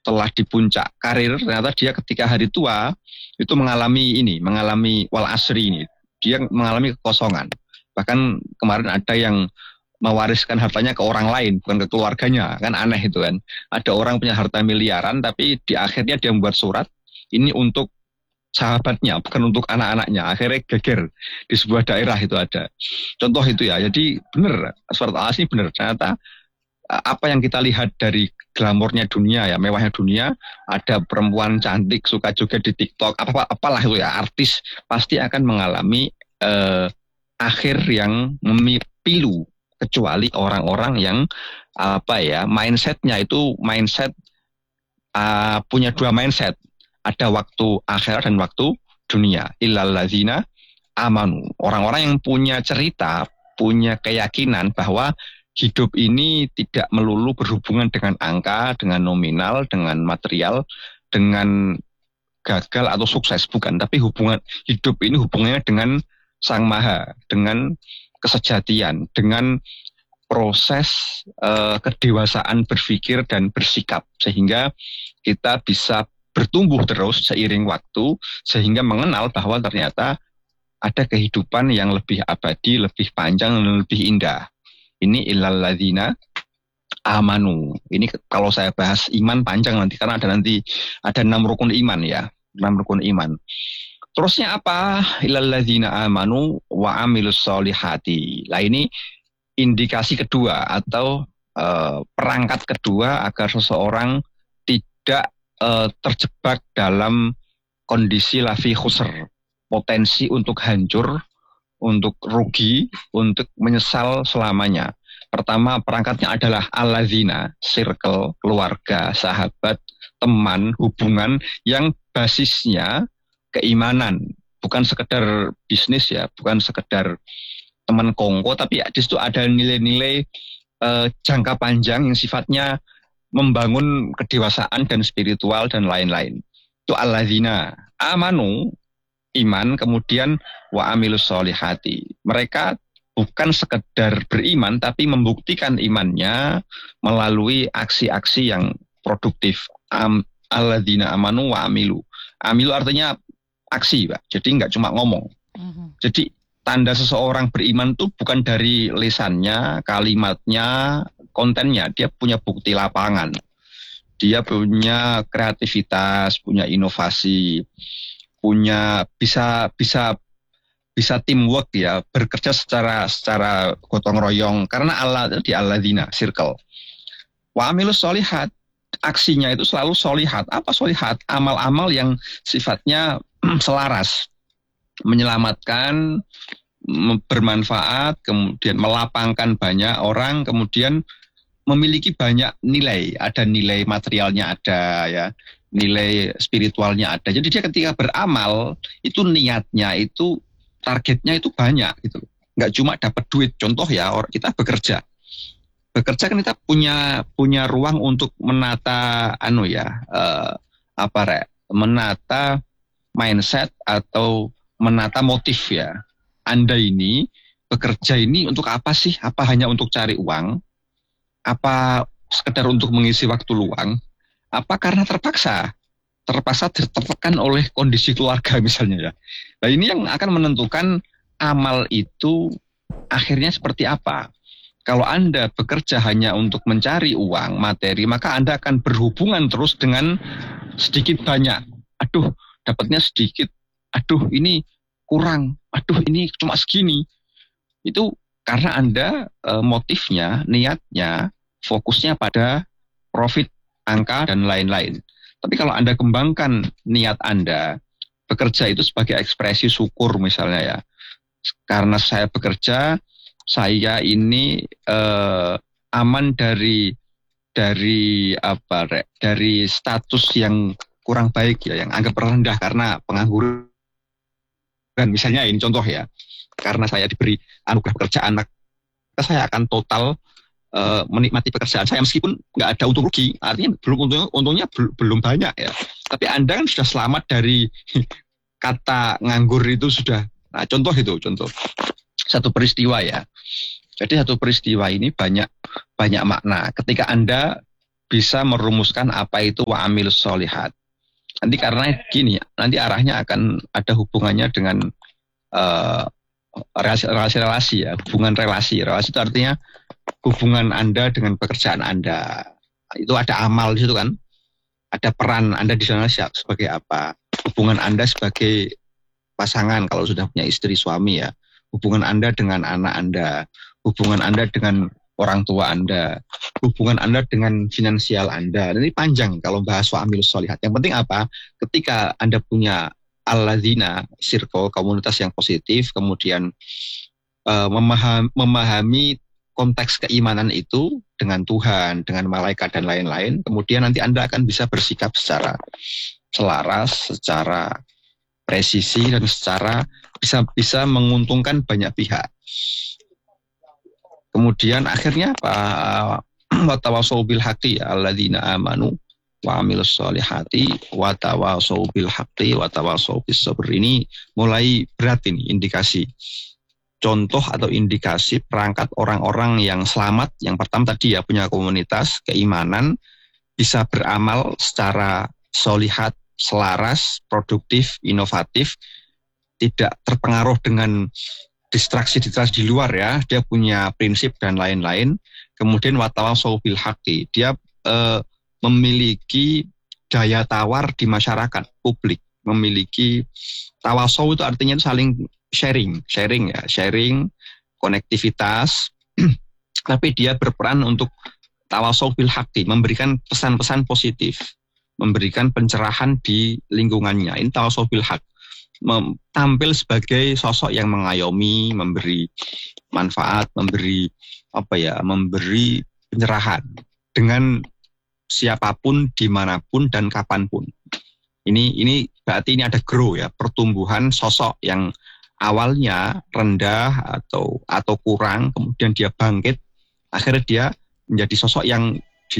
setelah di puncak karir, ternyata dia ketika hari tua itu mengalami wal asri ini. Dia mengalami kekosongan. Bahkan kemarin ada yang mewariskan hartanya ke orang lain, bukan ke keluarganya. Kan aneh itu kan. Ada orang punya harta miliaran, tapi di akhirnya dia membuat surat, ini untuk sahabatnya, bukan untuk anak-anaknya. Akhirnya geger di sebuah daerah itu ada. Contoh itu ya. Jadi benar, surat Al-As ini benar. Ternyata apa yang kita lihat dari glamornya dunia ya, mewahnya dunia, ada perempuan cantik suka joget di TikTok, apalah itu ya, artis pasti akan mengalami akhir yang memilu, kecuali orang-orang yang mindsetnya itu punya dua mindset, ada waktu akhirat dan waktu dunia. Illal ladzina amanu, orang-orang yang punya cerita, punya keyakinan bahwa hidup ini tidak melulu berhubungan dengan angka, dengan nominal, dengan material, dengan gagal atau sukses, bukan. Tapi hidup ini hubungannya dengan Sang Maha, dengan kesejatian, dengan proses kedewasaan berpikir dan bersikap, sehingga kita bisa bertumbuh terus seiring waktu, sehingga mengenal bahwa ternyata ada kehidupan yang lebih abadi, lebih panjang, dan lebih indah. Ini illal ladzina amanu. Ini kalau saya bahas iman panjang nanti, karena ada 6 rukun iman ya, 6 rukun iman. Terusnya apa? Illal ladzina amanu wa amilus solihati. Lah ini indikasi kedua atau perangkat kedua agar seseorang tidak terjebak dalam kondisi lafi khusr, potensi untuk hancur, untuk rugi, untuk menyesal selamanya. Pertama, perangkatnya adalah alladzina, circle, keluarga, sahabat, teman, hubungan yang basisnya keimanan, bukan sekedar bisnis ya, bukan sekedar teman kongko, tapi di situ ada nilai-nilai jangka panjang yang sifatnya membangun kedewasaan dan spiritual dan lain-lain. Itu alladzina amanu, iman, kemudian wa amilus solihati. Mereka bukan sekedar beriman, tapi membuktikan imannya melalui aksi-aksi yang produktif. Alladzina amanu wa amilu. Amilu artinya aksi, Pak. Jadi nggak cuma ngomong. Jadi tanda seseorang beriman itu bukan dari lisannya, kalimatnya, kontennya. Dia punya bukti lapangan. Dia punya kreativitas, punya inovasi, punya bisa teamwork ya, bekerja secara gotong royong, karena Allah di alladzina, circle. Wa amilus solihat, aksinya itu selalu solihat. Apa solihat? Amal-amal yang sifatnya selaras, menyelamatkan, bermanfaat, kemudian melapangkan banyak orang, kemudian memiliki banyak nilai. Ada nilai materialnya ada ya, nilai spiritualnya ada. Jadi dia ketika beramal itu niatnya itu, targetnya itu banyak gitu. Nggak cuma dapat duit. Contoh ya, kita bekerja kan kita punya ruang untuk menata menata mindset atau menata motif ya. Anda ini bekerja ini untuk apa sih? Apa hanya untuk cari uang? Apa sekedar untuk mengisi waktu luang? Apa karena terpaksa tertekan oleh kondisi keluarga misalnya ya. Nah ini yang akan menentukan amal itu akhirnya seperti apa. Kalau Anda bekerja hanya untuk mencari uang, materi, maka Anda akan berhubungan terus dengan sedikit banyak. Aduh, dapatnya sedikit. Aduh, ini kurang. Aduh, ini cuma segini. Itu karena Anda motifnya, niatnya, fokusnya pada profit, angka, dan lain-lain. Tapi kalau Anda kembangkan niat Anda, bekerja itu sebagai ekspresi syukur misalnya ya. Karena saya bekerja, saya ini aman dari status yang kurang baik ya, yang anggap rendah karena pengangguran. Dan misalnya ini contoh ya, karena saya diberi anugerah pekerjaan, maka saya akan total menikmati pekerjaan saya meskipun nggak ada untung rugi. Artinya untungnya belum banyak ya. Tapi Anda kan sudah selamat dari kata nganggur itu sudah. Nah contoh satu peristiwa ya. Jadi satu peristiwa ini banyak makna. Ketika Anda bisa merumuskan apa itu wa'amilus sholihat. Nanti karena gini, nanti arahnya akan ada hubungannya dengan relasi-relasi ya, hubungan relasi. Relasi itu artinya hubungan Anda dengan pekerjaan Anda. Itu ada amal di situ kan, ada peran Anda di sana sebagai apa. Hubungan Anda sebagai pasangan kalau sudah punya istri suami ya. Hubungan Anda dengan anak Anda, hubungan Anda dengan orang tua Anda, hubungan Anda dengan finansial Anda. Ini panjang kalau bahas wa'amilus sholihat. Yang penting apa? Ketika Anda punya alladzina, circle, komunitas yang positif, kemudian memahami konteks keimanan itu dengan Tuhan, dengan malaikat dan lain-lain, kemudian nanti Anda akan bisa bersikap secara selaras, secara presisi, dan secara bisa menguntungkan banyak pihak. Kemudian akhirnya apa? Watawasau bil haqqi alladzina amanu wa amilus solihati watawasau bil haqqi watawasau bis sabr. Ini mulai berat ini indikasi. Contoh atau indikasi perangkat orang-orang yang selamat. Yang pertama tadi ya, punya komunitas, keimanan, bisa beramal secara solihat, selaras, produktif, inovatif, tidak terpengaruh dengan distraksi-distraksi di luar ya, dia punya prinsip dan lain-lain. Kemudian watawasau bil haqqi, dia memiliki daya tawar di masyarakat publik, memiliki tawasau itu artinya saling sharing ya, sharing, konektivitas, tapi dia berperan untuk tawasau bil haqqi, memberikan pesan-pesan positif, memberikan pencerahan di lingkungannya. Ini tawasau bil haqq. Tampil sebagai sosok yang mengayomi, memberi manfaat, memberi pencerahan dengan siapapun, dimanapun dan kapanpun. Ini berarti ini ada grow ya, pertumbuhan sosok yang awalnya rendah atau kurang, kemudian dia bangkit, akhirnya dia menjadi sosok yang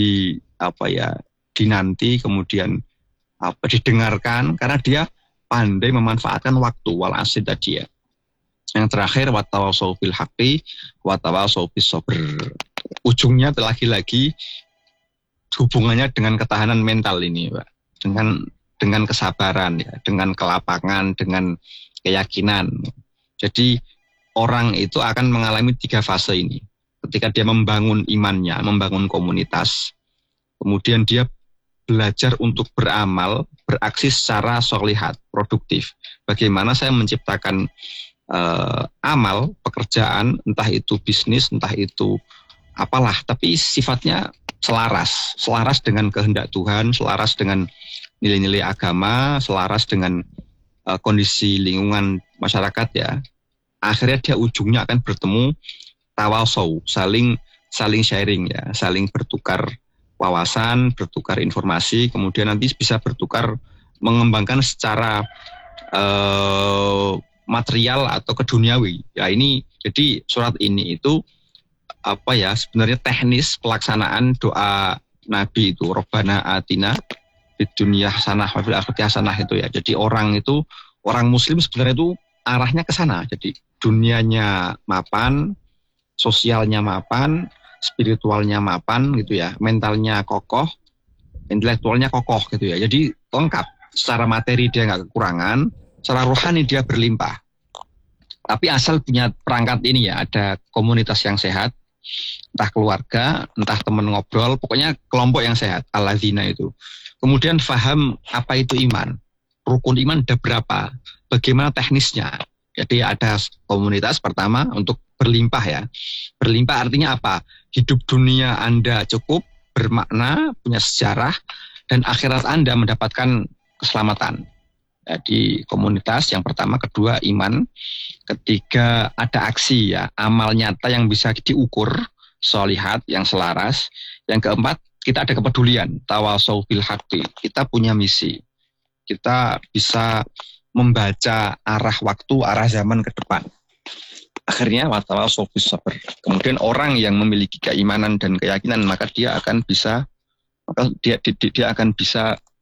dinanti, kemudian didengarkan karena dia pandai memanfaatkan waktu, wal asr tadi ya. Yang terakhir watawasau bil haqqi watawasau bis sabr. Ujungnya lagi-lagi hubungannya dengan ketahanan mental ini, Pak. Dengan kesabaran ya, dengan kelapangan, dengan keyakinan. Jadi orang itu akan mengalami 3 fase ini. Ketika dia membangun imannya, membangun komunitas, kemudian dia belajar untuk beramal, beraksi secara sholihat, produktif. Bagaimana saya menciptakan amal, pekerjaan, entah itu bisnis, entah itu apalah, tapi sifatnya selaras dengan kehendak Tuhan, selaras dengan nilai-nilai agama, selaras dengan kondisi lingkungan masyarakat ya. Akhirnya dia ujungnya akan bertemu tawasau, saling sharing ya, saling bertukar wawasan, bertukar informasi, kemudian nanti bisa bertukar mengembangkan secara material atau keduniawi. Ya ini jadi surat ini itu sebenarnya teknis pelaksanaan doa Nabi itu Rabbana atina fid dunya hasanah wa fil akhirati hasanah itu ya. Jadi orang muslim sebenarnya itu arahnya ke sana. Jadi dunianya mapan, sosialnya mapan, spiritualnya mapan gitu ya, mentalnya kokoh, intelektualnya kokoh gitu ya. Jadi lengkap. Secara materi dia nggak kekurangan, secara rohani dia berlimpah. Tapi asal punya perangkat ini ya, ada komunitas yang sehat, entah keluarga, entah teman ngobrol, pokoknya kelompok yang sehat, alladzina itu. Kemudian faham apa itu iman, rukun iman ada berapa, bagaimana teknisnya. Jadi ada komunitas pertama untuk berlimpah ya. Berlimpah artinya apa? Hidup dunia Anda cukup, bermakna, punya sejarah, dan akhirat Anda mendapatkan keselamatan. Jadi komunitas yang pertama, kedua iman, ketiga ada aksi ya, amal nyata yang bisa diukur, sholihat yang selaras. Yang keempat, kita ada kepedulian, tawasau bil haqqi. Kita punya misi. Kita bisa membaca arah waktu, arah zaman ke depan. Akhirnya watawasau bis sabr. Kemudian orang yang memiliki keimanan dan keyakinan, maka dia akan bisa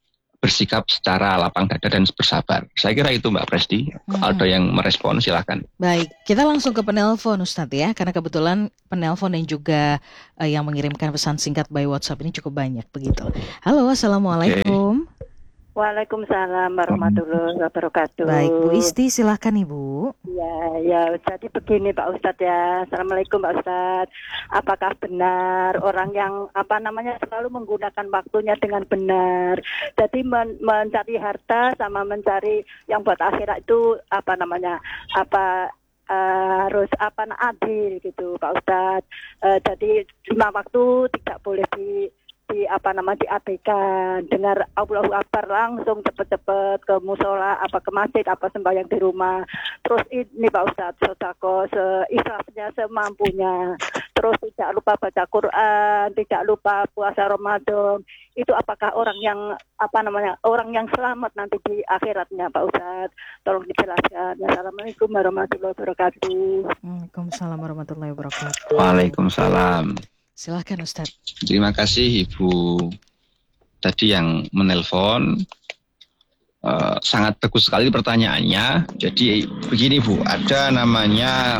bersikap secara lapang dada dan bersabar. Saya kira itu Mbak Presti. Ada yang merespon, silakan. Baik, kita langsung ke penelpon Ustadz ya, karena kebetulan penelpon dan juga yang mengirimkan pesan singkat by WhatsApp ini cukup banyak begitu. Halo, Assalamualaikum. Waalaikumsalam warahmatullahi wabarakatuh. Baik, Bu Isti, silahkan Ibu. Ya, jadi begini Pak Ustadz ya. Assalamualaikum Pak Ustadz. Apakah benar orang yang selalu menggunakan waktunya dengan benar? Jadi mencari harta sama mencari yang buat akhirat itu harus adil gitu Pak Ustadz. Jadi 5 waktu tidak boleh diabaikan. Dengar Allahu Akbar langsung cepet-cepet ke musola, ke masjid, sembahyang di rumah. Terus ini Pak Ustadz, sedekah seikhlasnya, semampunya. Terus tidak lupa baca Quran, tidak lupa puasa Ramadan. Itu apakah orang yang selamat nanti di akhiratnya Pak Ustadz? Tolong dijelaskan. Assalamualaikum warahmatullahi wabarakatuh. Waalaikumsalam warahmatullahi wabarakatuh. Waalaikumsalam. Silahkan Ustadz. Terima kasih Ibu tadi yang menelpon. Sangat bagus sekali pertanyaannya. Jadi begini Bu, ada namanya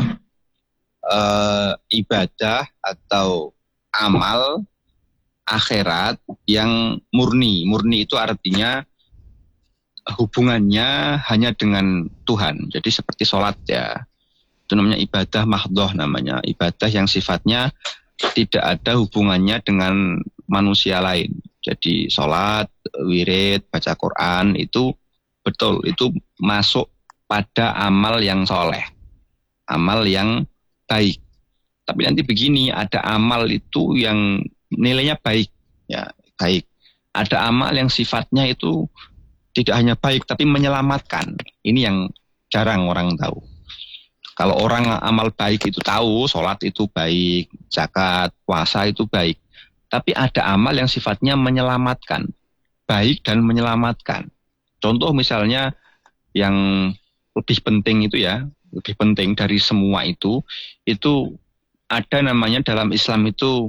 ibadah atau amal akhirat yang murni. Murni itu artinya hubungannya hanya dengan Tuhan. Jadi seperti sholat ya. Itu namanya ibadah mahdhah namanya. Ibadah yang sifatnya tidak ada hubungannya dengan manusia lain. Jadi sholat, wirid, baca Quran itu betul, itu masuk pada amal yang soleh, amal yang baik. Tapi nanti begini, ada amal itu yang nilainya baik, ya baik. Ada amal yang sifatnya itu tidak hanya baik, tapi menyelamatkan. Ini yang jarang orang tahu. Kalau orang amal baik itu tahu, sholat itu baik, zakat, puasa itu baik. Tapi ada amal yang sifatnya menyelamatkan, baik dan menyelamatkan. Contoh misalnya yang lebih penting itu ya, lebih penting dari semua itu ada namanya dalam Islam itu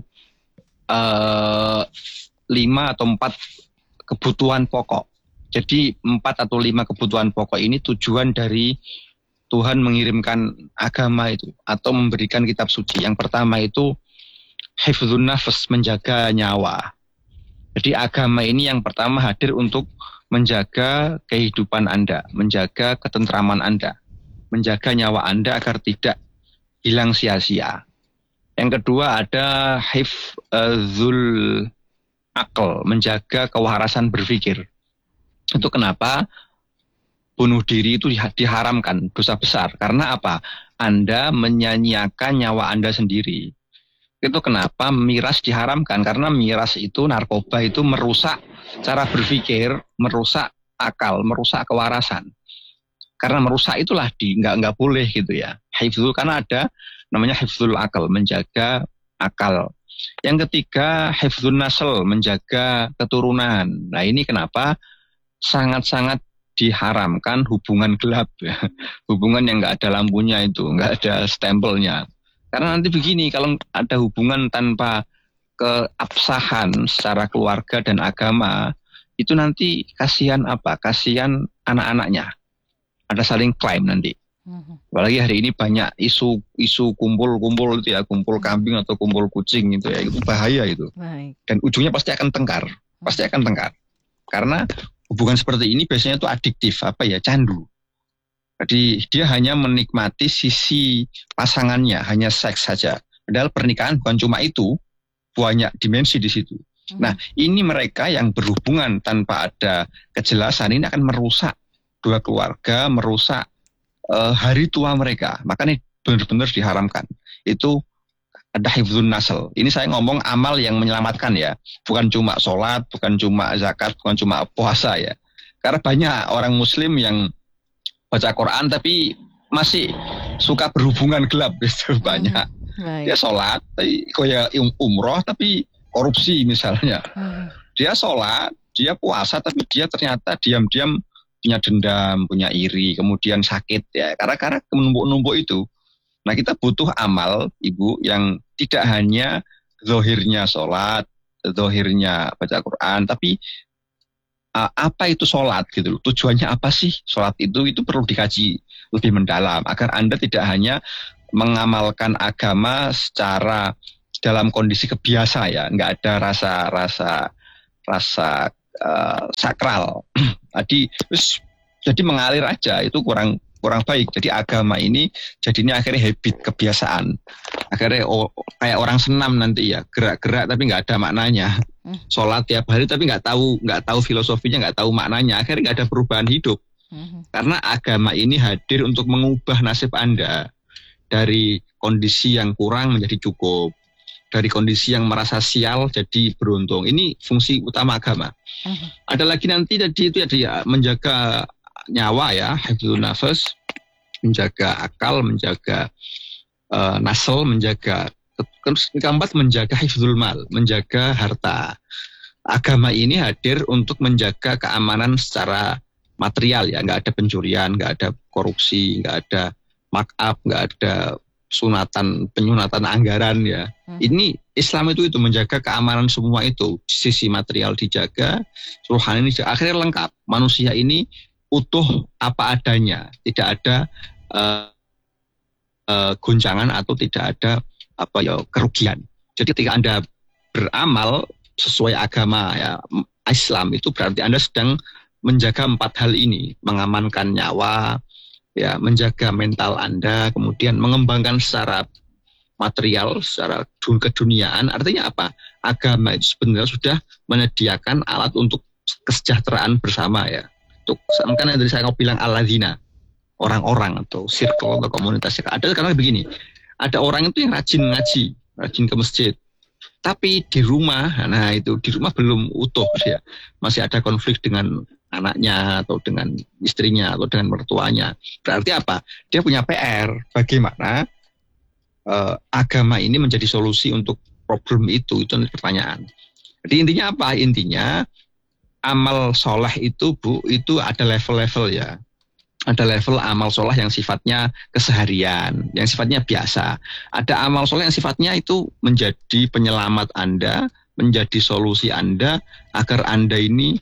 5 atau 4 kebutuhan pokok. Jadi 4 atau 5 kebutuhan pokok ini tujuan dari Tuhan mengirimkan agama itu atau memberikan kitab suci. Yang pertama itu hifdzun nafs, menjaga nyawa. Jadi agama ini yang pertama hadir untuk menjaga kehidupan Anda, menjaga ketentraman Anda, menjaga nyawa Anda agar tidak hilang sia-sia. Yang kedua ada hifdzul akal, menjaga kewarasan berpikir. Itu kenapa bunuh diri itu diharamkan, dosa besar. Karena apa? Anda menyanyiakan nyawa Anda sendiri. Itu kenapa miras diharamkan. Karena miras itu, narkoba itu merusak cara berpikir, merusak akal, merusak kewarasan. Karena merusak itulah nggak boleh gitu ya. Hifdzul, karena ada namanya hifdzul akal, menjaga akal. Yang ketiga, hifdzun nasl, menjaga keturunan. Nah ini kenapa sangat-sangat diharamkan hubungan gelap ya. Hubungan yang nggak ada lampunya itu, nggak ada stempelnya. Karena nanti begini, kalau ada hubungan tanpa keabsahan secara keluarga dan agama, itu nanti kasihan apa? Kasihan anak-anaknya. Ada saling klaim nanti. Apalagi hari ini banyak isu kumpul-kumpul itu ya, kumpul kambing atau kumpul kucing itu ya, itu bahaya itu. Dan ujungnya pasti akan tengkar, pasti akan tengkar. Karena hubungan seperti ini biasanya itu adiktif, candu. Jadi dia hanya menikmati sisi pasangannya, hanya seks saja. Padahal pernikahan bukan cuma itu, banyak dimensi di situ. Nah, ini mereka yang berhubungan tanpa ada kejelasan, ini akan merusak dua keluarga, merusak hari tua mereka. Makanya benar-benar diharamkan. Itu ada hifdzun nasl. Ini saya ngomong amal yang menyelamatkan ya. Bukan cuma sholat, bukan cuma zakat, bukan cuma puasa ya. Karena banyak orang muslim yang baca Quran tapi masih suka berhubungan gelap gitu banyak. Dia sholat, tapi kayak umroh tapi korupsi misalnya. Dia sholat, dia puasa tapi dia ternyata diam-diam punya dendam, punya iri, kemudian sakit ya. Karena menumpuk-numpuk itu. Nah kita butuh amal, Ibu, yang tidak hanya zahirnya sholat, zahirnya baca Quran, tapi apa itu sholat gitu loh. Tujuannya apa sih sholat itu perlu dikaji lebih mendalam agar Anda tidak hanya mengamalkan agama secara dalam kondisi kebiasa ya, nggak ada rasa sakral. Jadi mengalir aja itu kurang baik. Jadi agama ini jadinya akhirnya habit, kebiasaan. Akhirnya kayak orang senam nanti ya, gerak-gerak tapi nggak ada maknanya. Sholat tiap hari tapi nggak tahu filosofinya, nggak tahu maknanya. Akhirnya nggak ada perubahan hidup. Karena agama ini hadir untuk mengubah nasib Anda dari kondisi yang kurang menjadi cukup, dari kondisi yang merasa sial jadi beruntung. Ini fungsi utama agama. Ada lagi nanti tadi itu ya menjaga nyawa ya, hifdzun nafas, menjaga akal, menjaga nasl, menjaga keempat menjaga hifdzul mal, menjaga harta. Agama ini hadir untuk menjaga keamanan secara material ya, nggak ada pencurian, nggak ada korupsi, nggak ada markup, nggak ada penyunatan anggaran ya. Ini Islam itu menjaga keamanan semua itu, sisi material dijaga, rohani dijaga, akhirnya lengkap. Manusia ini utuh apa adanya, tidak ada goncangan atau tidak ada kerugian. Jadi ketika Anda beramal sesuai agama ya Islam, itu berarti Anda sedang menjaga 4 hal ini, mengamankan nyawa, ya, menjaga mental Anda, kemudian mengembangkan secara material, secara keduniaan. Artinya apa? Agama itu sebenarnya sudah menyediakan alat untuk kesejahteraan bersama ya. Untuk kan yang tadi saya bilang alladzina, orang-orang atau circle atau komunitas. Ada karena begini, ada orang itu yang rajin ngaji, rajin ke masjid. Tapi di rumah belum utuh ya. Masih ada konflik dengan anaknya atau dengan istrinya atau dengan mertuanya. Berarti apa? Dia punya PR. Bagaimana agama ini menjadi solusi untuk problem itu pertanyaan. Jadi intinya apa? Intinya amal soleh itu itu ada level-level ya. Ada level amal soleh yang sifatnya keseharian, yang sifatnya biasa. Ada amal soleh yang sifatnya itu menjadi penyelamat Anda, menjadi solusi Anda agar Anda ini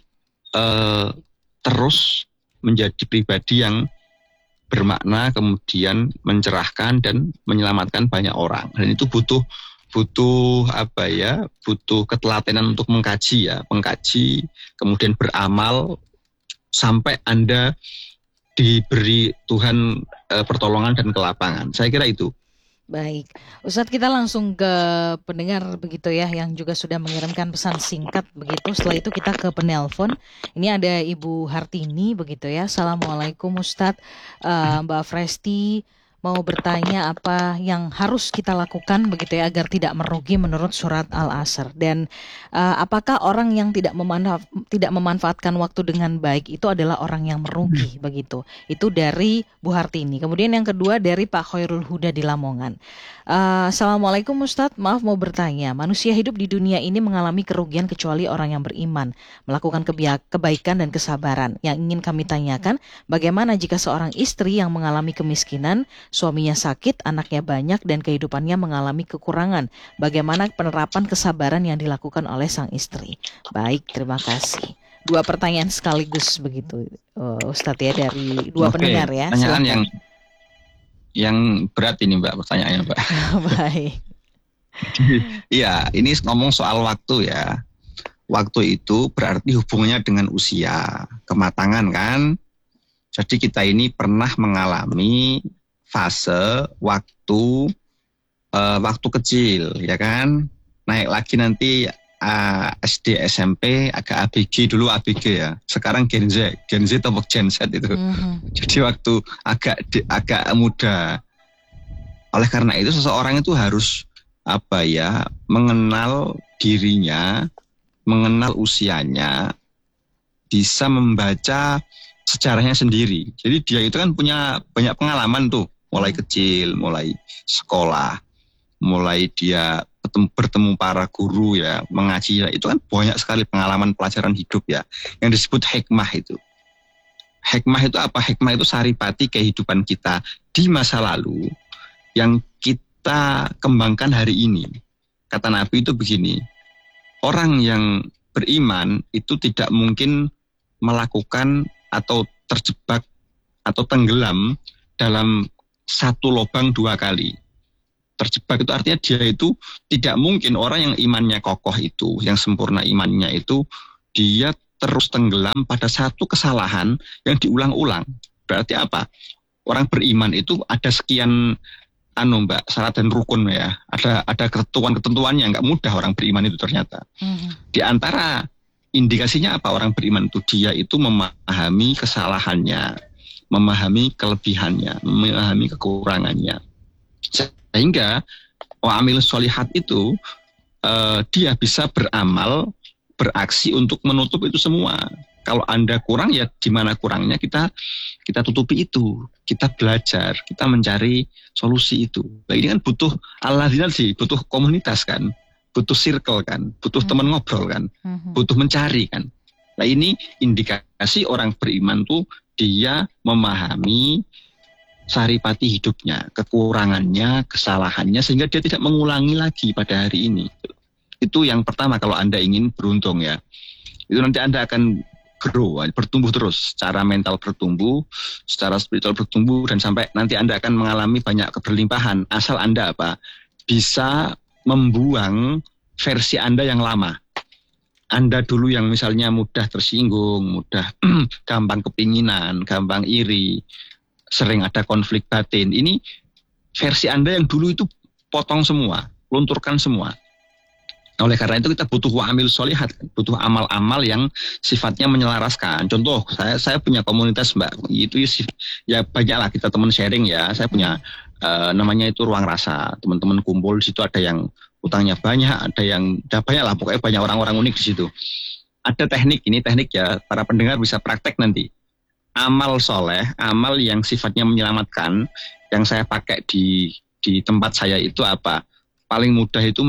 terus menjadi pribadi yang bermakna, kemudian mencerahkan dan menyelamatkan banyak orang. Dan itu butuh ketelatenan untuk mengkaji, kemudian beramal sampai Anda diberi Tuhan pertolongan dan kelapangan. Saya kira itu. Baik, Ustadz, kita langsung ke pendengar begitu ya, yang juga sudah mengirimkan pesan singkat begitu. Setelah itu kita ke penelpon. Ini ada Ibu Hartini begitu ya. Assalamualaikum Ustadz, Mbak Fresti mau bertanya apa yang harus kita lakukan begitu ya agar tidak merugi menurut surat Al-Asr, dan apakah orang yang tidak memanfaatkan waktu dengan baik itu adalah orang yang merugi begitu. Itu dari Bu Hartini. Kemudian yang kedua dari Pak Khairul Huda di Lamongan. Assalamualaikum Ustadz, maaf mau bertanya, manusia hidup di dunia ini mengalami kerugian kecuali orang yang beriman, melakukan kebaikan dan kesabaran. Yang ingin kami tanyakan, bagaimana jika seorang istri yang mengalami kemiskinan, suaminya sakit, anaknya banyak, dan kehidupannya mengalami kekurangan? Bagaimana penerapan kesabaran yang dilakukan oleh sang istri? Baik, terima kasih. 2 pertanyaan sekaligus begitu, Ustadz ya, dari 2 pendengar ya. Pertanyaan yang berat ini Mbak, pertanyaannya Mbak. Baik. Iya, ini ngomong soal waktu ya. Waktu itu berarti hubungannya dengan usia, kematangan kan. Jadi kita ini pernah mengalami fase waktu kecil ya kan. Naik lagi nanti SD, SMP, agak ABG dulu, ABG ya. Sekarang Gen Z atau Gen Z itu. Jadi waktu agak muda. Oleh karena itu seseorang itu harus mengenal dirinya, mengenal usianya, bisa membaca sejarahnya sendiri. Jadi dia itu kan punya banyak pengalaman tuh, mulai kecil, mulai sekolah, mulai dia bertemu para guru ya, mengaji ya, itu kan banyak sekali pengalaman pelajaran hidup ya, yang disebut hikmah itu. Hikmah itu apa? Hikmah itu saripati kehidupan kita di masa lalu yang kita kembangkan hari ini. Kata Nabi itu begini, orang yang beriman itu tidak mungkin melakukan atau terjebak atau tenggelam dalam satu lubang 2 kali. Terjebak itu artinya dia itu tidak mungkin orang yang imannya kokoh itu, yang sempurna imannya itu, dia terus tenggelam pada satu kesalahan yang diulang-ulang. Berarti apa? Orang beriman itu ada sekian Mbak, syarat dan rukun ya. Ada ketentuan-ketentuannya, nggak mudah orang beriman itu ternyata. Di antara indikasinya apa orang beriman itu? Dia itu memahami kesalahannya, memahami kelebihannya, memahami kekurangannya. Sehingga wa'amilus sholihat itu dia bisa beramal, beraksi untuk menutup itu semua. Kalau Anda kurang, ya di mana kurangnya kita tutupi itu. Kita belajar, kita mencari solusi itu. Nah, ini kan butuh alladzina sih, butuh komunitas kan, butuh circle kan, butuh teman ngobrol kan, butuh mencari kan. Nah, ini indikasi orang beriman tuh dia memahami saripati hidupnya, kekurangannya, kesalahannya, sehingga dia tidak mengulangi lagi pada hari ini. Itu yang pertama kalau Anda ingin beruntung ya. Itu nanti Anda akan grow, bertumbuh terus, secara mental bertumbuh, secara spiritual bertumbuh, dan sampai nanti Anda akan mengalami banyak keberlimpahan, asal Anda apa? Bisa membuang versi Anda yang lama. Anda dulu yang misalnya mudah tersinggung, mudah gampang kepinginan, gampang iri, sering ada konflik batin. Ini versi Anda yang dulu itu potong semua, lunturkan semua. Oleh karena itu kita butuh wa'amil sholihat, butuh amal-amal yang sifatnya menyelaraskan. Contoh, saya punya komunitas Mbak, itu ya banyaklah kita teman sharing ya. Saya punya namanya itu Ruang Rasa. Teman-teman kumpul di situ, ada yang utangnya banyak, ada yang banyak lah, pokoknya banyak orang-orang unik di situ. Ada teknik, ini teknik ya, para pendengar bisa praktek nanti. Amal soleh, amal yang sifatnya menyelamatkan, yang saya pakai di tempat saya itu apa? Paling mudah itu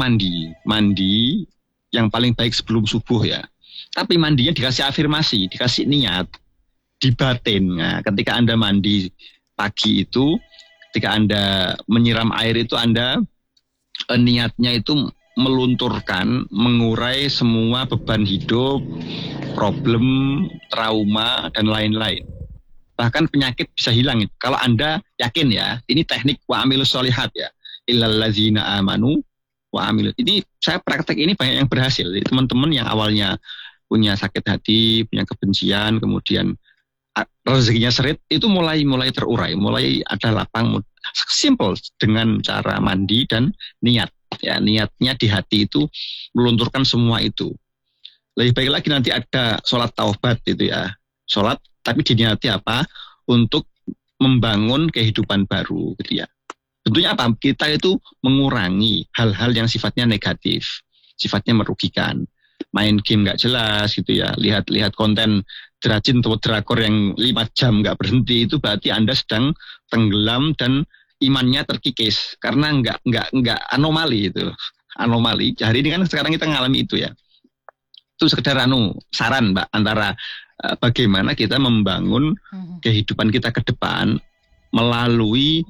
mandi yang paling baik sebelum subuh ya. Tapi mandinya dikasih afirmasi, dikasih niat, di batin. Nah, ketika Anda mandi pagi itu, ketika Anda menyiram air itu, Anda niatnya itu melunturkan, mengurai semua beban hidup, problem, trauma, dan lain-lain. Bahkan penyakit bisa hilang. Kalau Anda yakin ya, ini teknik wa'amilus sholihat ya. Illallazina amanu wa amilu. Ini saya praktek ini banyak yang berhasil. Jadi teman-teman yang awalnya punya sakit hati, punya kebencian, kemudian rezekinya seret, itu mulai terurai, mulai ada lapang. Simple dengan cara mandi dan niat. Ya, niatnya di hati itu melunturkan semua itu. Lebih baik lagi nanti ada sholat taubat itu ya. Sholat tapi diniati apa? Untuk membangun kehidupan baru gitu ya. Tentunya apa? Kita itu mengurangi hal-hal yang sifatnya negatif, sifatnya merugikan. Main game nggak jelas gitu ya, lihat konten drajin atau drakor yang 5 jam nggak berhenti, itu berarti Anda sedang tenggelam dan imannya terkikis karena nggak anomali itu. Anomali. Hari ini kan sekarang kita ngalami itu ya. Itu sekedar saran Mbak, antara bagaimana kita membangun kehidupan kita ke depan melalui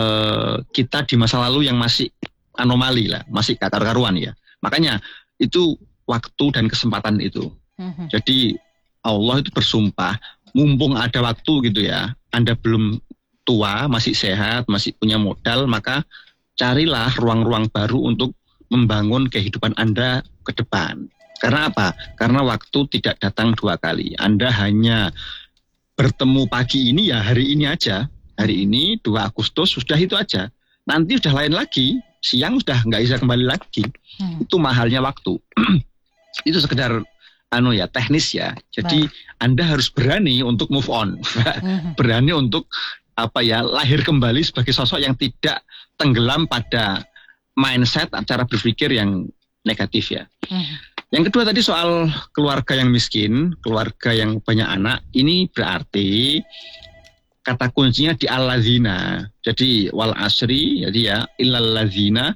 kita di masa lalu yang masih anomali lah, masih karuan ya. Makanya itu waktu dan kesempatan itu. Jadi Allah itu bersumpah, mumpung ada waktu gitu ya, Anda belum tua, masih sehat, masih punya modal, maka carilah ruang-ruang baru untuk membangun kehidupan Anda ke depan. Karena apa? Karena waktu tidak datang 2 kali. Anda hanya bertemu pagi ini ya hari ini aja. Hari ini 2 Agustus sudah itu aja. Nanti sudah lain lagi, siang sudah nggak bisa kembali lagi. Itu mahalnya waktu. Itu sekedar teknis ya. Jadi Anda harus berani untuk move on. Berani untuk lahir kembali sebagai sosok yang tidak tenggelam pada mindset, cara berpikir yang negatif ya. Yang kedua tadi soal keluarga yang miskin, keluarga yang banyak anak, ini berarti kata kuncinya di alladzina. Jadi wal asri, jadi ya illalladzina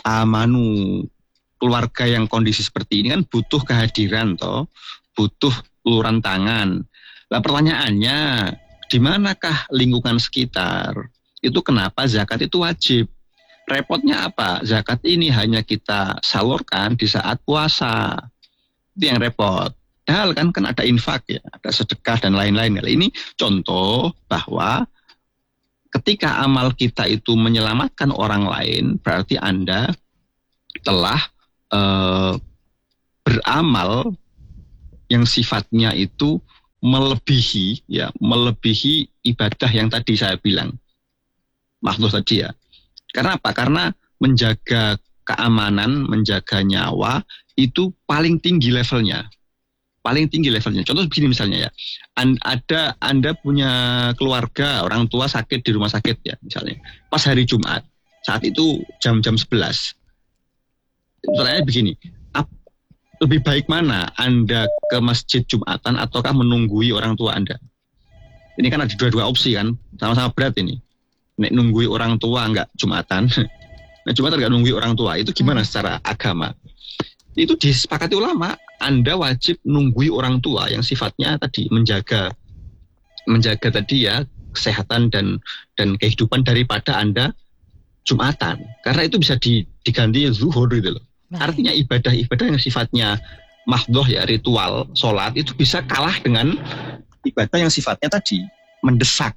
amanu. Keluarga yang kondisi seperti ini kan butuh kehadiran butuh uluran tangan. Nah, pertanyaannya, di manakah lingkungan sekitar? Itu kenapa zakat itu wajib? Repotnya apa? Zakat ini hanya kita salurkan di saat puasa. Itu yang repot. Padahal kan ada infak ya, ada sedekah dan lain-lain. Ini contoh bahwa ketika amal kita itu menyelamatkan orang lain, berarti Anda telah beramal yang sifatnya itu melebihi ibadah yang tadi saya bilang. Makhluk tadi ya. Karena apa? Karena menjaga keamanan, menjaga nyawa itu paling tinggi levelnya. Contoh begini misalnya ya, Anda punya keluarga, orang tua sakit di rumah sakit ya misalnya, pas hari Jumat, saat itu jam 11. Pertanyaannya begini, lebih baik mana Anda ke masjid Jumatan ataukah menunggui orang tua Anda? Ini kan ada dua opsi kan, sama-sama berat ini. Nek nunggui orang tua enggak Jumatan, Jumatan enggak nunggui orang tua, itu gimana secara agama? Itu disepakati ulama, Anda wajib nunggui orang tua yang sifatnya tadi menjaga tadi ya kesehatan dan kehidupan daripada Anda Jumatan. Karena itu bisa diganti zuhur gitu loh. Artinya ibadah yang sifatnya mahdoh ya, ritual sholat itu bisa kalah dengan ibadah yang sifatnya tadi mendesak.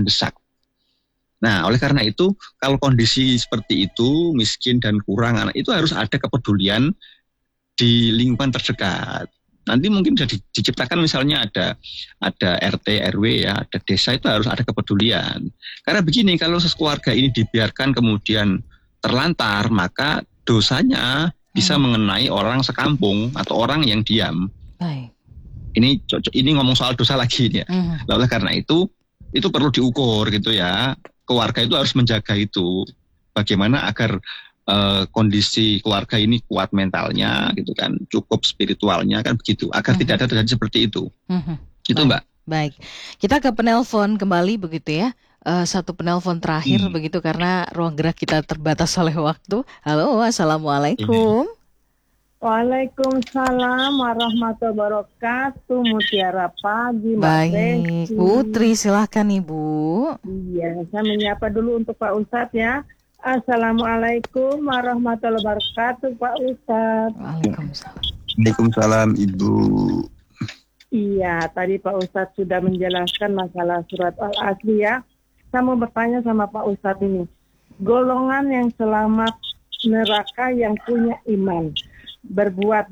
Nah, oleh karena itu kalau kondisi seperti itu, miskin dan kurang anak, itu harus ada kepedulian di lingkungan terdekat. Nanti mungkin bisa diciptakan misalnya ada RT, RW ya, ada desa, itu harus ada kepedulian. Karena begini, kalau sekeluarga ini dibiarkan kemudian terlantar, maka dosanya bisa mengenai orang sekampung atau orang yang diam. Baik. Ini ngomong soal dosa lagi ya. Oleh karena itu perlu diukur gitu ya. Keluarga itu harus menjaga itu. Bagaimana agar kondisi keluarga ini kuat mentalnya gitu kan, cukup spiritualnya kan begitu, agar tidak ada terjadi seperti itu. Itu Mbak. Baik, kita ke penelpon kembali begitu ya. Satu penelpon terakhir begitu karena ruang gerak kita terbatas oleh waktu. Halo, assalamualaikum. Waalaikumsalam warahmatullahi wabarakatuh. Mutiara pagi, Mbak Baik, Putri silahkan Ibu. Iya, saya menyapa dulu untuk Pak Ustadz ya. Assalamualaikum warahmatullahi wabarakatuh, Pak Ustadz. Waalaikumsalam Ibu. Iya, tadi Pak Ustadz sudah menjelaskan masalah surat Al-Asri ya. Saya mau bertanya sama Pak Ustadz ini. Golongan yang selamat neraka yang punya iman, berbuat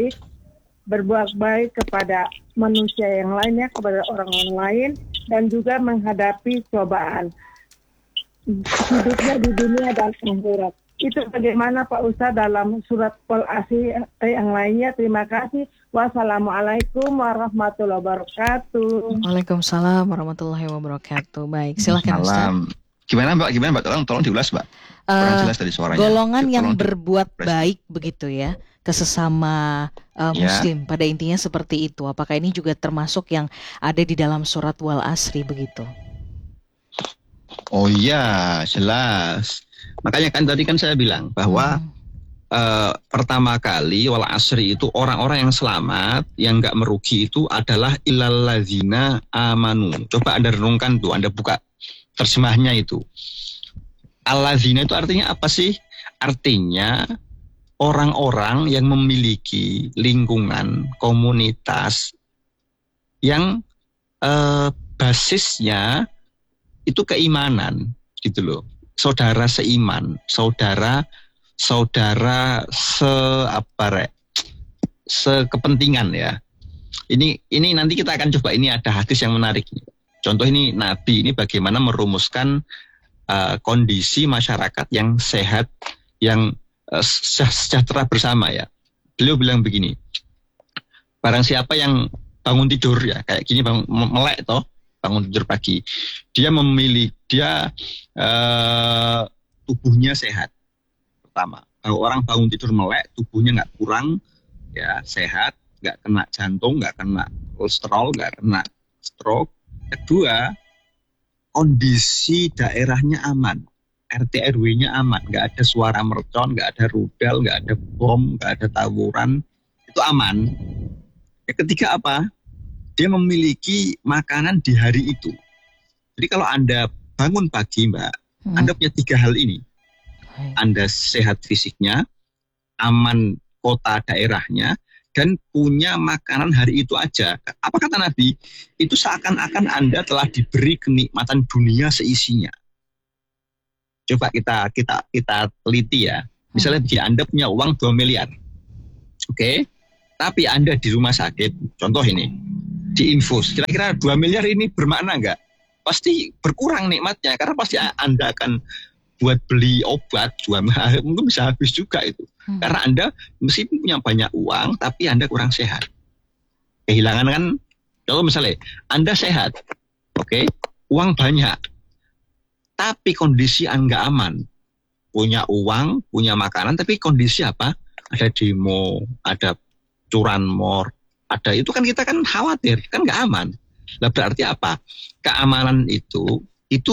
baik kepada manusia yang lainnya, kepada orang lain, dan juga menghadapi cobaan hidupnya di dunia dan akhirat. Itu bagaimana Pak Ustadz dalam surat Al-Asri yang lainnya. Terima kasih. Wassalamualaikum warahmatullahi wabarakatuh. Waalaikumsalam warahmatullahi wabarakatuh. Baik, silakan Ustadz. Gimana Mbak? Tolong diulas Mbak. Kurang jelas tadi suaranya. Golongan yang berbuat baik begitu ya ke sesama muslim, pada intinya seperti itu. Apakah ini juga termasuk yang ada di dalam surat Wal Asri begitu? Oh iya, jelas. Makanya kan tadi kan saya bilang bahwa pertama kali Wal Asri itu orang-orang yang selamat, yang nggak merugi itu adalah illal ladzina amanu. Coba Anda renungkan tuh, Anda buka terjemahnya itu. Al-ladzina itu artinya apa sih? Artinya orang-orang yang memiliki lingkungan, komunitas yang basisnya itu keimanan gitu loh. Saudara seiman, saudara sekepentingan ya. Ini nanti kita akan coba, ini ada hadis yang menarik. Contoh ini Nabi ini bagaimana merumuskan kondisi masyarakat yang sehat, yang sejahtera bersama ya. Beliau bilang begini, barang siapa yang bangun tidur ya kayak gini, melek toh, bangun tidur pagi, dia tubuhnya sehat. Pertama, kalau orang bangun tidur melek, tubuhnya nggak kurang ya, sehat, nggak kena jantung, nggak kena kolesterol, nggak kena stroke. Kedua, kondisi daerahnya aman, RT RW-nya aman, nggak ada suara mercon, nggak ada rudal, nggak ada bom, nggak ada tawuran, itu aman. Yang ketiga apa? Dia memiliki makanan di hari itu. Jadi kalau Anda bangun pagi Mbak, Anda punya 3 hal ini. Anda sehat fisiknya, aman kota daerahnya, dan punya makanan hari itu aja. Apa kata Nabi? Itu seakan-akan Anda telah diberi kenikmatan dunia seisinya. Coba kita teliti ya. Misalnya begini, Anda punya uang 2 miliar. Oke. Tapi Anda di rumah sakit, contoh ini, diinfus. Kira-kira 2 miliar ini bermakna enggak? Pasti berkurang nikmatnya, karena pasti Anda akan buat beli obat, mungkin bisa habis juga itu. Karena Anda meskipun punya banyak uang, tapi Anda kurang sehat. Kehilangan kan, kalau misalnya Anda sehat, oke, uang banyak, tapi kondisi Anda aman. Punya uang, punya makanan, tapi kondisi apa? Ada demo, ada curanmor, ada itu kan kita kan khawatir, kan nggak aman. Nah, berarti apa? Keamanan itu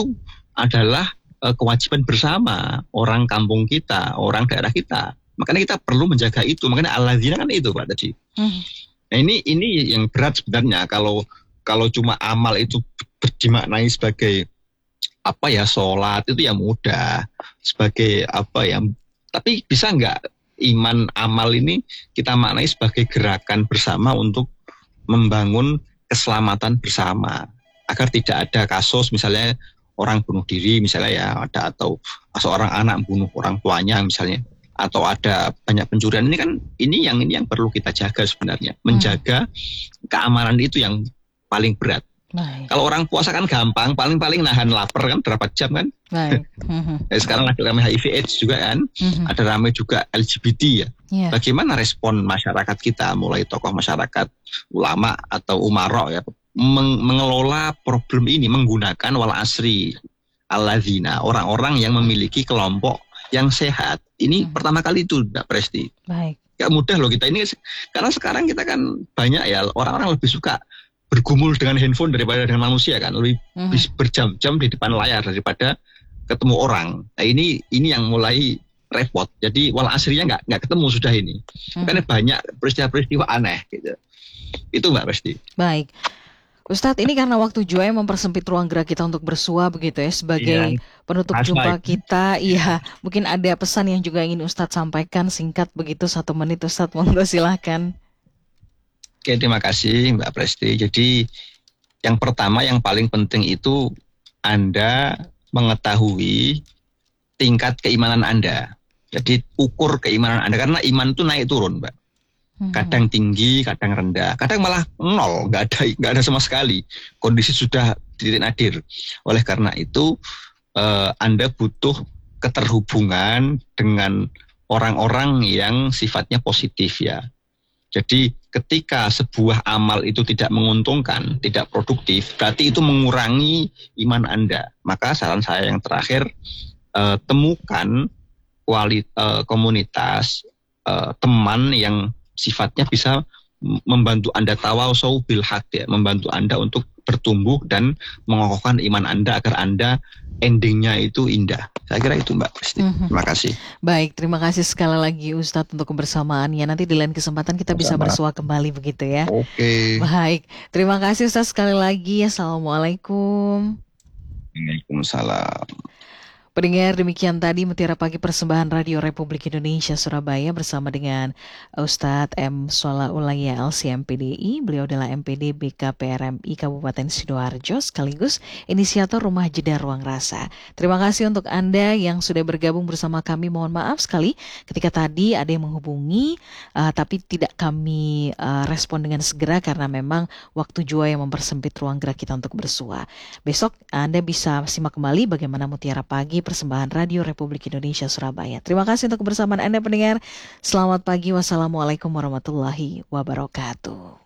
adalah kewajiban bersama orang kampung kita, orang daerah kita. Makanya kita perlu menjaga itu. Makanya alladzina kan itu Pak tadi. Nah ini yang berat sebenarnya. Kalau cuma amal itu dimaknai sebagai apa ya, sholat itu ya mudah. Sebagai apa ya, tapi bisa nggak iman amal ini kita maknai sebagai gerakan bersama untuk membangun keselamatan bersama. Agar tidak ada kasus misalnya orang bunuh diri misalnya ya, ada, atau seorang anak bunuh orang tuanya misalnya, atau ada banyak pencurian. Ini yang perlu kita jaga sebenarnya, menjaga keamanan itu yang paling berat. Kalau orang puasa kan gampang, paling nahan lapar kan berapa jam kan. Sekarang lagi ramai HIV/AIDS juga kan, ada ramai juga LGBT ya. Bagaimana respon masyarakat kita, mulai tokoh masyarakat, ulama atau umaro ya, mengelola problem ini menggunakan wal asri alladzina, orang-orang yang memiliki kelompok yang sehat. Ini pertama kali itu Mbak Presti. Gak mudah loh kita ini, karena sekarang kita kan banyak ya, orang-orang lebih suka bergumul dengan handphone daripada dengan manusia kan, lebih berjam-jam di depan layar daripada ketemu orang. Nah ini yang mulai repot. Jadi wal asrinya nggak ketemu sudah ini. Karena banyak peristiwa-peristiwa aneh gitu. Itu Mbak Presti. Baik. Ustadz, ini karena waktu juga yang mempersempit ruang gerak kita untuk bersua begitu ya, sebagai penutup jumpa kita. Iya, mungkin ada pesan yang juga ingin Ustadz sampaikan singkat begitu, 1 menit Ustadz, monggo silahkan. Oke, terima kasih Mbak Presti. Jadi yang pertama yang paling penting itu Anda mengetahui tingkat keimanan Anda. Jadi ukur keimanan Anda, karena iman itu naik turun Mbak. Kadang tinggi, kadang rendah, kadang malah 0, nggak ada sama sekali. Kondisi sudah titik nadir. Oleh karena itu Anda butuh keterhubungan dengan orang-orang yang sifatnya positif ya. Jadi ketika sebuah amal itu tidak menguntungkan, tidak produktif, berarti itu mengurangi iman Anda. Maka saran saya yang terakhir, temukan komunitas teman yang sifatnya bisa membantu Anda tawasau bil haq ya, membantu Anda untuk bertumbuh dan mengokohkan iman Anda agar Anda endingnya itu indah. Saya kira itu Mbak Presti. Terima kasih. Baik, terima kasih sekali lagi Ustadz untuk kebersamaannya. Nanti di lain kesempatan kita bisa bersua kembali begitu ya. Oke. Baik, terima kasih Ustadz sekali lagi. Assalamualaikum. Waalaikumsalam. Pendengar, demikian tadi Mutiara Pagi persembahan Radio Republik Indonesia Surabaya bersama dengan Ustadz M. Solaulaya LCMPDI. Beliau adalah MPD BKPRMI Kabupaten Sidoarjo sekaligus inisiator Rumah Jeda Ruang Rasa. Terima kasih untuk Anda yang sudah bergabung bersama kami. Mohon maaf sekali ketika tadi ada yang menghubungi tapi tidak kami respon dengan segera karena memang waktu jua yang mempersempit ruang gerak kita untuk bersua. Besok Anda bisa simak kembali bagaimana Mutiara Pagi persembahan Radio Republik Indonesia Surabaya. Terima kasih untuk kebersamaan Anda pendengar. Selamat pagi. Wassalamualaikum warahmatullahi wabarakatuh.